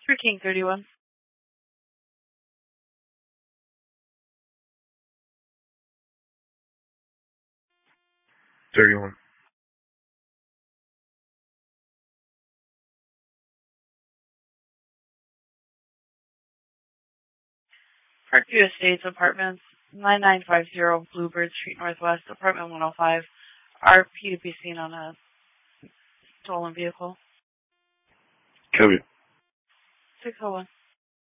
For King 31. 31. Parkview Estates Apartments, 9950 Bluebird Street Northwest, Apartment 105. RP to be seen on a stolen vehicle. Copy. 601.